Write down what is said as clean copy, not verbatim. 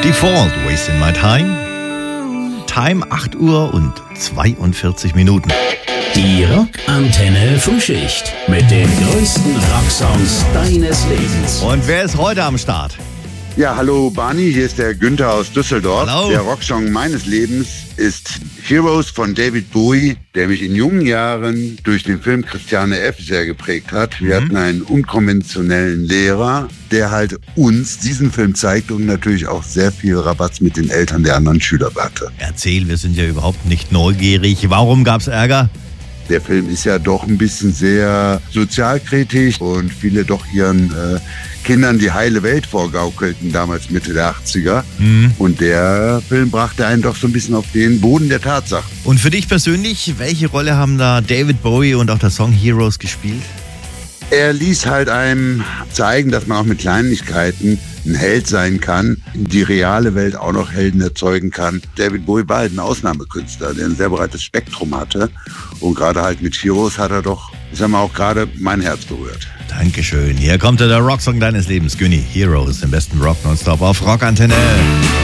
Default, Wasting My Time. Time 8 Uhr und 42 Minuten. Die Rockantenne Frühschicht mit den größten Rocksongs deines Lebens. Und wer ist heute am Start? Ja, hallo Barney, hier ist der Günther aus Düsseldorf. Hallo. Der Rocksong meines Lebens ist Heroes von David Bowie, der mich in jungen Jahren durch den Film Christiane F. sehr geprägt hat. Wir hatten einen unkonventionellen Lehrer, der halt uns diesen Film zeigte und natürlich auch sehr viel Rabatz mit den Eltern der anderen Schüler hatte. Erzähl, wir sind ja überhaupt nicht neugierig. Warum gab's Ärger? Der Film ist ja doch ein bisschen sehr sozialkritisch und viele doch ihren Kindern die heile Welt vorgaukelten, damals Mitte der 80er. Und der Film brachte einen doch so ein bisschen auf den Boden der Tatsachen. Und für dich persönlich, welche Rolle haben da David Bowie und auch der Song Heroes gespielt? Er ließ halt einem zeigen, dass man auch mit Kleinigkeiten ein Held sein kann, die reale Welt auch noch Helden erzeugen kann. David Bowie war halt ein Ausnahmekünstler, der ein sehr breites Spektrum hatte. Und gerade halt mit Heroes hat er doch, ich sag mal, auch gerade mein Herz berührt. Dankeschön. Hier kommt der Rocksong deines Lebens, Günni. Heroes, im besten Rock nonstop auf Rockantenne.